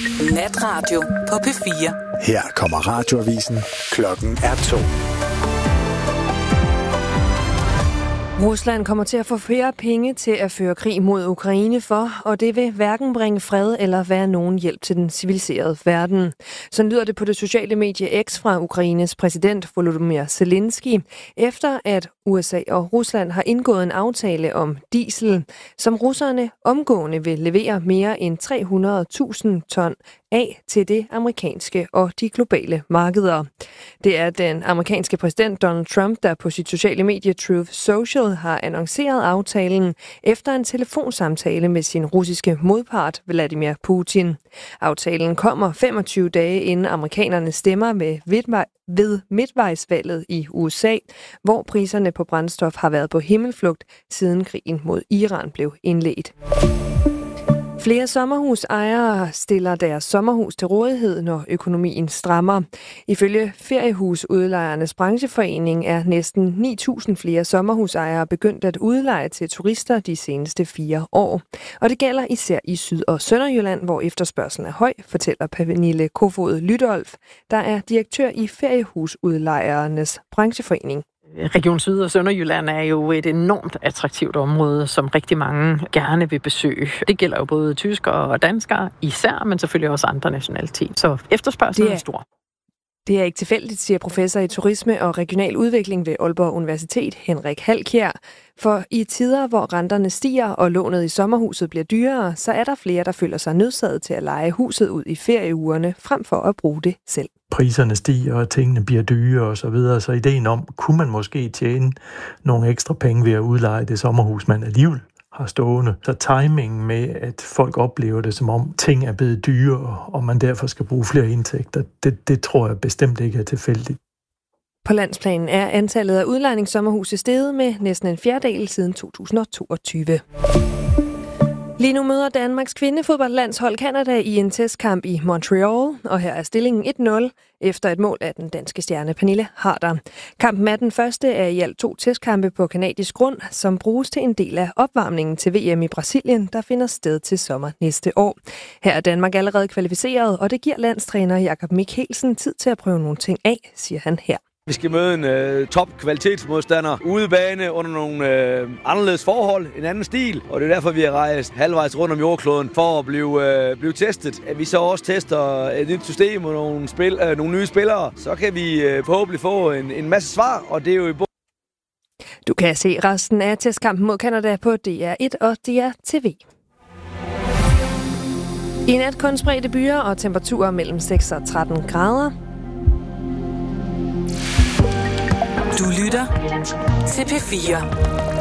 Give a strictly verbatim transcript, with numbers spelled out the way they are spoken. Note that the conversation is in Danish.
Natradio på P fire. Her kommer radioavisen. Klokken er to. Rusland kommer til at få flere penge til at føre krig mod Ukraine for, og det vil hverken bringe fred eller være nogen hjælp til den civiliserede verden. Sådan lyder det på det sociale medie X fra Ukraines præsident Volodymyr Zelensky, efter at U S A og Rusland har indgået en aftale om diesel, som russerne omgående vil levere mere end tre hundrede tusind ton af til det amerikanske og de globale markeder. Det er den amerikanske præsident Donald Trump, der på sit sociale medie Truth Social har annonceret aftalen efter en telefonsamtale med sin russiske modpart Vladimir Putin. Aftalen kommer femogtyve dage inden amerikanerne stemmer ved, ved midtvejsvalget i U S A, hvor priserne på brændstof har været på himmelflugt siden krigen mod Iran blev indledt. Flere sommerhusejere stiller deres sommerhus til rådighed, når økonomien strammer. Ifølge Feriehusudlejernes brancheforening er næsten ni tusind flere sommerhusejere begyndt at udleje til turister de seneste fire år. Og det gælder især i Syd- og Sønderjylland, hvor efterspørgselen er høj, fortæller Pernille Kofod Lydolf, der er direktør i Feriehusudlejernes brancheforening. Region Syd- og Sønderjylland er jo et enormt attraktivt område, som rigtig mange gerne vil besøge. Det gælder jo både tyskere og danskere især, men selvfølgelig også andre nationaliteter. Så efterspørgselen er, er stor. Det er ikke tilfældigt, siger professor i turisme og regional udvikling ved Aalborg Universitet, Henrik Halkjær. For i tider, hvor renterne stiger og lånet i sommerhuset bliver dyrere, så er der flere, der føler sig nødsaget til at leje huset ud i ferieugerne, frem for at bruge det selv. Priserne stiger, og tingene bliver dyre og så videre, så ideen om, kunne man måske tjene nogle ekstra penge ved at udleje det sommerhus, man alligevel har stående. Så timingen med, at folk oplever det, som om ting er blevet dyre, og man derfor skal bruge flere indtægter, det, det tror jeg bestemt ikke er tilfældigt. På landsplanen er antallet af udlejningssommerhuse steget med næsten en fjerdedel siden to tusind og toogtyve. Lige nu møder Danmarks kvindefodboldlandshold Canada i en testkamp i Montreal, og her er stillingen et nul efter et mål af den danske stjerne Pernille Harder. Kampen er den første af i alt to testkampe på kanadisk grund, som bruges til en del af opvarmningen til V M i Brasilien, der finder sted til sommer næste år. Her er Danmark allerede kvalificeret, og det giver landstræner Jakob Mikkelsen tid til at prøve nogle ting af, siger han her. Vi skal møde en øh, top-kvalitetsmodstander udebane under nogle øh, anderledes forhold, en anden stil, og det er derfor, vi har rejst halvvejs rundt om jordkloden for at blive, øh, blive testet. At vi så også tester et nyt system og nogle, spil, øh, nogle nye spillere, så kan vi øh, forhåbentlig få en, en masse svar, og det er jo i bund. Du kan se resten af testkampen mod Canada på D R et og D R T V. I nat kun spredte byer og temperaturer mellem seks og tretten grader. Du lytter til P fire.